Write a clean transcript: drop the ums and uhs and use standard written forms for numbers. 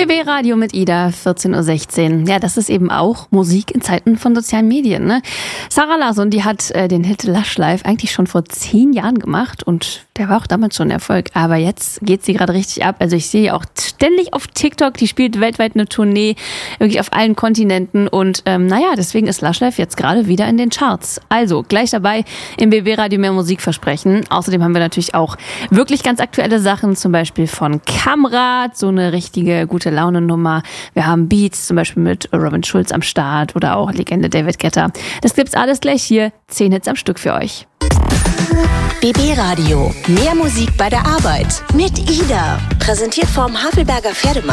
BB Radio mit Ida, 14.16 Uhr. Ja, das ist eben auch Musik in Zeiten von sozialen Medien, ne? Zara Larsson, die hat den Hit Lush Life eigentlich schon vor 10 Jahren gemacht und der war auch damals schon ein Erfolg. Aber jetzt geht sie gerade richtig ab. Also ich sehe auch ständig auf TikTok, die spielt weltweit eine Tournee, wirklich auf allen Kontinenten. Und deswegen ist Lush Life jetzt gerade wieder in den Charts. Also gleich dabei im BB Radio mehr Musik versprechen. Außerdem haben wir natürlich auch wirklich ganz aktuelle Sachen, zum Beispiel von Kamrat, so eine richtige gute Laune-Nummer. Wir haben Beats, zum Beispiel mit Robin Schulz am Start oder auch Legende David Guetta. Das gibt's alles gleich hier. 10 Hits am Stück für euch. BB Radio. Mehr Musik bei der Arbeit. Mit Ida. Präsentiert vom Havelberger Pferdemarkt.